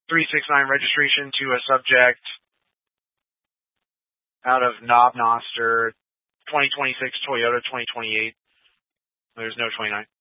369 registration to a subject out of Knob Noster, 2026 Toyota 2028. There's no 29.